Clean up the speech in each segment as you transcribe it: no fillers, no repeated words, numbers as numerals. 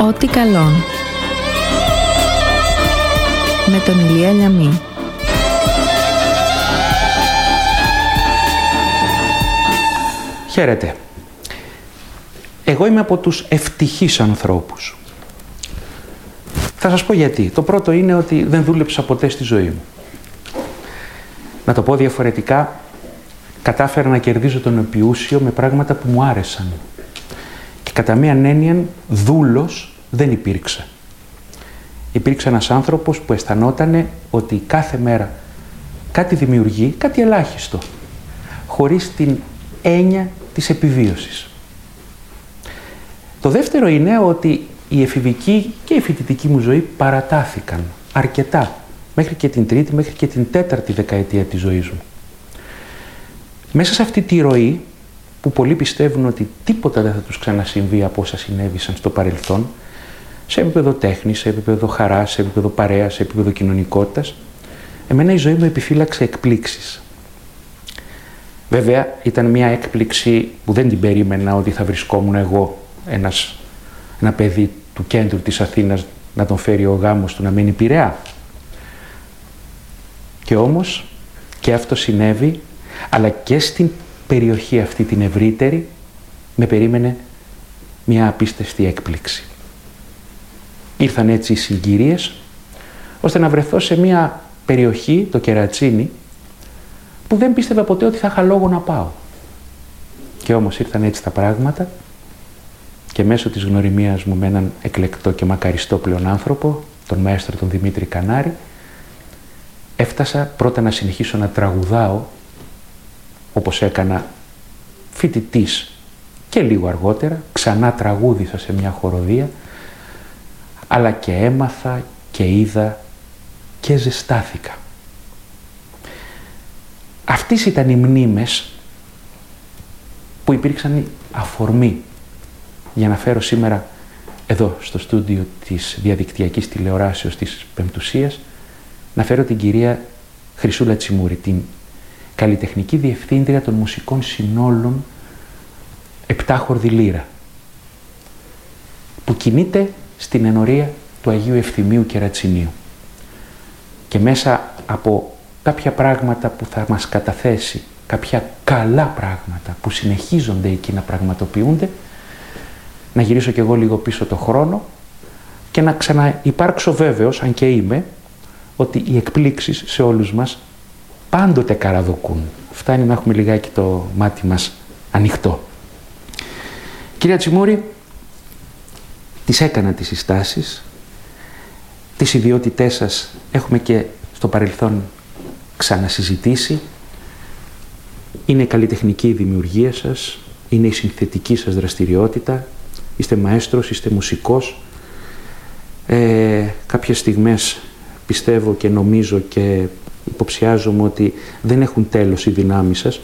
Ό,τι καλόν. Με τον Ηλία Λιαμή. Χαίρετε. Εγώ είμαι από τους ευτυχείς ανθρώπους. Θα σας πω γιατί. Το πρώτο είναι ότι δεν δούλεψα ποτέ στη ζωή μου. Να το πω διαφορετικά, κατάφερα να κερδίζω τον επιούσιο με πράγματα που μου άρεσαν. Και κατά μίαν έννοια, δούλος δεν υπήρξε. Υπήρξε ένας άνθρωπος που αισθανότανε ότι κάθε μέρα κάτι δημιουργεί, κάτι ελάχιστο, χωρίς την έννοια της επιβίωσης. Το δεύτερο είναι ότι η εφηβική και η φοιτητική μου ζωή παρατάθηκαν αρκετά, μέχρι και την τρίτη, μέχρι και την τέταρτη δεκαετία της ζωής μου. Μέσα σε αυτή τη ροή, που πολλοί πιστεύουν ότι τίποτα δεν θα τους ξανασυμβεί από όσα συνέβησαν στο παρελθόν, σε επίπεδο τέχνης, σε επίπεδο χαράς, σε επίπεδο παρέας, σε επίπεδο κοινωνικότητας, εμένα η ζωή μου επιφύλαξε εκπλήξεις. Βέβαια, ήταν μια έκπληξη που δεν την περίμενα ότι θα βρισκόμουν εγώ, ένα παιδί του κέντρου της Αθήνας, να τον φέρει ο γάμος του να μένει Πειραιά. Και όμως και αυτό συνέβη, αλλά και στην περιοχή αυτή την ευρύτερη με περίμενε μια απίστευτη έκπληξη. Ήρθαν έτσι οι συγκυρίες, ώστε να βρεθώ σε μια περιοχή, το Κερατσίνι, που δεν πίστευα ποτέ ότι θα είχα λόγο να πάω. Και όμως ήρθαν έτσι τα πράγματα και μέσω της γνωριμίας μου με έναν εκλεκτό και μακαριστό πλέον άνθρωπο, τον μαέστρο τον Δημήτρη Κανάρη, έφτασα πρώτα να συνεχίσω να τραγουδάω, όπως έκανα φοιτητής και λίγο αργότερα, ξανά τραγούδισα σε μια χοροδία, αλλά και έμαθα και είδα και ζεστάθηκα. Αυτές ήταν οι μνήμες που υπήρξαν η αφορμή για να φέρω σήμερα εδώ στο στούντιο της διαδικτυακής τηλεοράσεως της Πεμπτουσίας να φέρω την κυρία Χρυσούλα Τσιμούρη, την καλλιτεχνική διευθύντρια των μουσικών συνόλων Επτάχορδη Λύρα, που κινείται στην ενορία του Αγίου Ευθυμίου Κερατσινίου. Και μέσα από κάποια πράγματα που θα μας καταθέσει, κάποια καλά πράγματα που συνεχίζονται εκεί να πραγματοποιούνται, να γυρίσω κι εγώ λίγο πίσω το χρόνο και να ξαναυπάρξω βέβαιος, αν και είμαι, ότι οι εκπλήξεις σε όλους μας πάντοτε καραδοκούν. Φτάνει να έχουμε λιγάκι το μάτι μας ανοιχτό. Κυρία Τσιμούρη, τις έκανα τις συστάσεις, τις ιδιότητές σας έχουμε και στο παρελθόν ξανασυζητήσει. Είναι η καλλιτεχνική δημιουργία σας, είναι η συνθετική σας δραστηριότητα, είστε μαέστρος, είστε μουσικός. Κάποιες στιγμές πιστεύω και νομίζω και υποψιάζομαι ότι δεν έχουν τέλος οι δυνάμεις σας.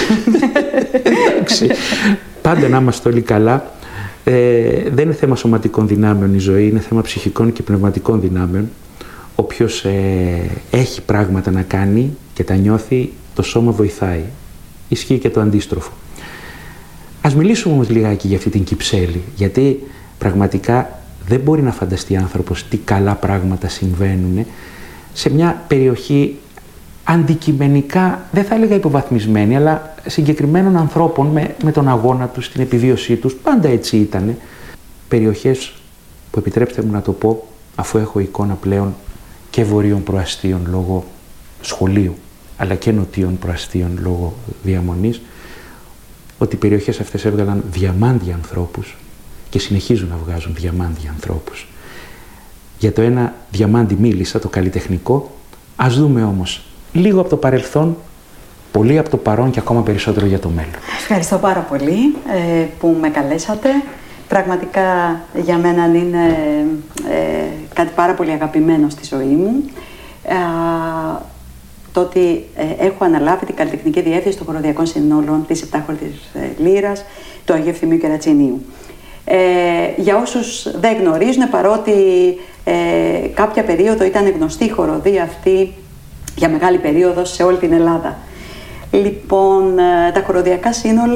Πάντα να είμαστε όλοι καλά. Δεν είναι θέμα σωματικών δυνάμεων η ζωή, είναι θέμα ψυχικών και πνευματικών δυνάμεων. Όποιος έχει πράγματα να κάνει και τα νιώθει, το σώμα βοηθάει. Ισχύει και το αντίστροφο. Ας μιλήσουμε όμως λιγάκι για αυτή την Κυψέλη, γιατί πραγματικά δεν μπορεί να φανταστεί άνθρωπος τι καλά πράγματα συμβαίνουν σε μια περιοχή αντικειμενικά, δεν θα έλεγα υποβαθμισμένη, αλλά συγκεκριμένων ανθρώπων με τον αγώνα τους, την επιβίωσή τους, πάντα έτσι ήτανε. Περιοχές που, επιτρέψτε μου να το πω, αφού έχω εικόνα πλέον και βορείων προαστίων λόγω σχολείου, αλλά και νοτίων προαστίων λόγω διαμονής, ότι οι περιοχές αυτές έβγαλαν διαμάντια ανθρώπους και συνεχίζουν να βγάζουν διαμάντια ανθρώπους. Για το ένα διαμάντι μίλησα, το καλλιτεχνικό. Ας δούμε όμως λίγο από το παρελθόν, πολύ από το παρόν και ακόμα περισσότερο για το μέλλον. Ευχαριστώ πάρα πολύ που με καλέσατε. Πραγματικά για μένα είναι κάτι πάρα πολύ αγαπημένο στη ζωή μου. Το ότι έχω αναλάβει την καλλιτεχνική διεύθυνση των χοροδιακών συνόλων της Επτάχορδης Λύρας του Αγίου Ευθυμίου Κερατσινίου. Για όσους δεν γνωρίζουν, παρότι κάποια περίοδο ήταν γνωστή η χοροδία αυτή για μεγάλη περίοδο σε όλη την Ελλάδα. Λοιπόν, τα χοροδιακά σύνολα